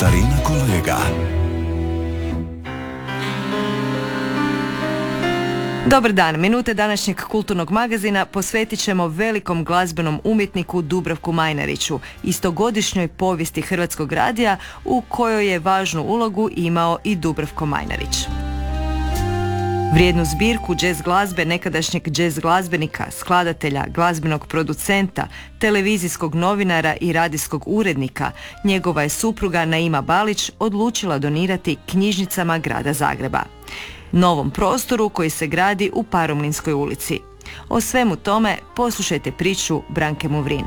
Starina kolega. Dobar dan, minute današnjeg kulturnog magazina posvetit ćemo velikom glazbenom umjetniku Dubravku Majnariću i stogodišnjoj povijesti Hrvatskog radija u kojoj je važnu ulogu imao i Dubravko Majnarić. Vrijednu zbirku džez glazbe nekadašnjeg džez glazbenika, skladatelja, glazbenog producenta, televizijskog novinara i radijskog urednika, njegova je supruga Naima Balić odlučila donirati knjižnicama grada Zagreba, novom prostoru koji se gradi u Paromlinskoj ulici. O svemu tome poslušajte priču Branke Muvrin.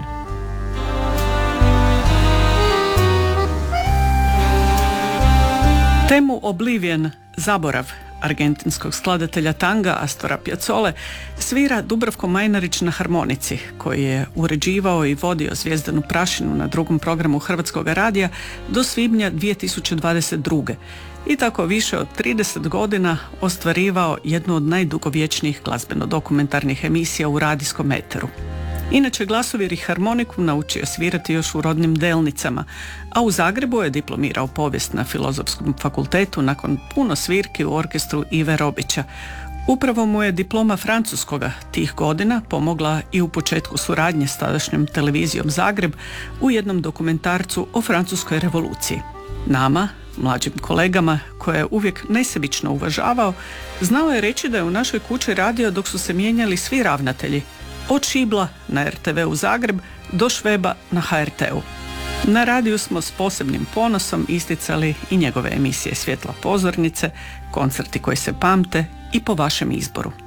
Temu Oblivion, zaborav, argentinskog skladatelja tanga Astora Piazzole svira Dubravko Majnarić na harmonici, koji je uređivao i vodio Zvijezdanu prašinu na drugom programu Hrvatskog radija do svibnja 2022. I tako više od 30 godina ostvarivao jednu od najdugovječnijih glazbeno-dokumentarnih emisija u radijskom eteru. Inače, glasovir i harmoniku naučio svirati još u rodnim Delnicama, a u Zagrebu je diplomirao povijest na Filozofskom fakultetu nakon puno svirki u orkestru Ive Robića. Upravo mu je diploma francuskoga tih godina pomogla i u početku suradnje s tadašnjom televizijom Zagreb u jednom dokumentarcu o francuskoj revoluciji. Nama, mlađim kolegama, koje je uvijek nesebično uvažavao, znao je reći da je u našoj kući radio dok su se mijenjali svi ravnatelji, od Šibla na RTV-u Zagreb do Šveba na HRT-u. Na radiju smo s posebnim ponosom isticali i njegove emisije Svjetla pozornice, koncerti koji se pamte i po vašem izboru.